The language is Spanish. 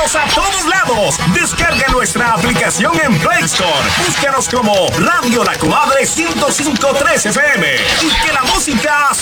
Escúchanos a todos lados. Descarga nuestra aplicación en Play Store. Búscanos como Radio La Comadre 105.3 FM y que la música